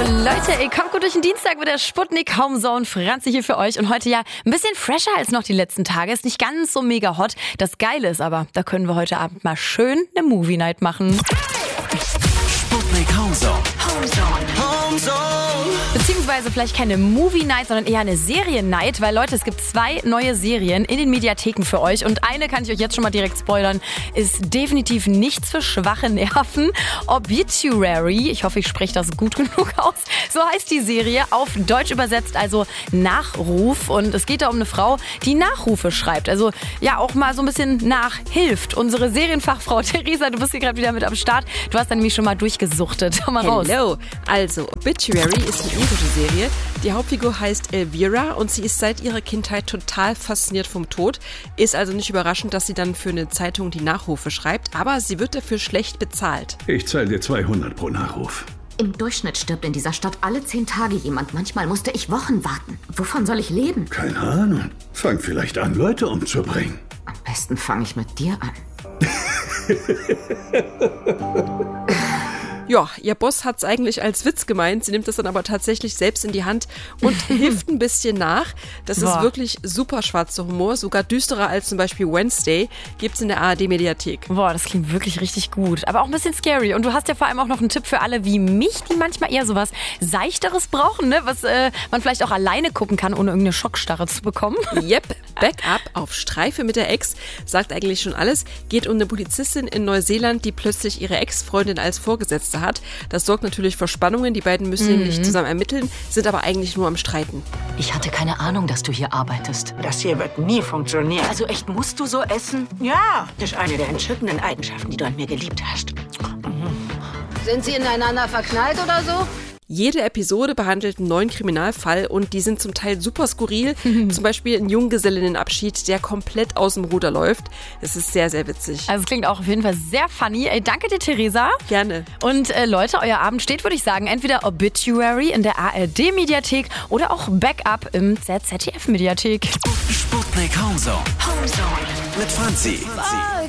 Leute, ihr kommt gut durch den Dienstag mit der Sputnik Homezone. Franzi hier für euch und heute ja ein bisschen fresher als noch die letzten Tage. Ist nicht ganz so mega hot. Das Geile ist aber, da können wir heute Abend mal schön eine Movie Night machen. Sputnik Homezone. Beziehungsweise vielleicht keine Movie Night, sondern eher eine Serien Night, weil Leute, es gibt 2 neue Serien in den Mediatheken für euch und eine kann ich euch jetzt schon mal direkt spoilern, ist definitiv nichts für schwache Nerven. Obituary, ich hoffe, ich spreche das gut genug aus, so heißt die Serie, auf Deutsch übersetzt, also Nachruf, und es geht da um eine Frau, die Nachrufe schreibt, also ja auch mal so ein bisschen nachhilft. Unsere Serienfachfrau Theresa, du bist hier gerade wieder mit am Start, du hast dann nämlich schon mal durchgesuchtet. Komm mal raus. Hallo, also Obituary ist eine irische Serie. Die Hauptfigur heißt Elvira und sie ist seit ihrer Kindheit total fasziniert vom Tod. Ist also nicht überraschend, dass sie dann für eine Zeitung die Nachrufe schreibt, aber sie wird dafür schlecht bezahlt. Ich zahle dir 200 pro Nachruf. Im Durchschnitt stirbt in dieser Stadt alle 10 Tage jemand. Manchmal musste ich Wochen warten. Wovon soll ich leben? Keine Ahnung. Fang vielleicht an, Leute umzubringen. Am besten fange ich mit dir an. Ja, ihr Boss hat's eigentlich als Witz gemeint, sie nimmt das dann aber tatsächlich selbst in die Hand und hilft ein bisschen nach. Das ist wirklich super schwarzer Humor, sogar düsterer als zum Beispiel Wednesday, gibt's in der ARD-Mediathek. Boah, das klingt wirklich richtig gut, aber auch ein bisschen scary. Und du hast ja vor allem auch noch einen Tipp für alle wie mich, die manchmal eher sowas Seichteres brauchen, ne? Was man vielleicht auch alleine gucken kann, ohne irgendeine Schockstarre zu bekommen. Yep, Backup auf Streife mit der Ex, sagt eigentlich schon alles. Geht um eine Polizistin in Neuseeland, die plötzlich ihre Ex-Freundin als Vorgesetzte hat. Das sorgt natürlich für Spannungen. Die beiden müssen nämlich zusammen ermitteln, sind aber eigentlich nur am Streiten. Ich hatte keine Ahnung, dass du hier arbeitest. Das hier wird nie funktionieren. Also echt, musst du so essen? Ja, das ist eine der entzückenden Eigenschaften, die du an mir geliebt hast. Sind sie ineinander verknallt oder so? Jede Episode behandelt einen neuen Kriminalfall und die sind zum Teil super skurril. Zum Beispiel ein Junggesellinnenabschied, der komplett aus dem Ruder läuft. Es ist sehr, sehr witzig. Also es klingt auch auf jeden Fall sehr funny. Ey, danke dir, Theresa. Gerne. Und Leute, euer Abend steht, würde ich sagen, entweder Obituary in der ARD-Mediathek oder auch Backup im ZDF-Mediathek. Sputnik Homezone. Mit Franzi.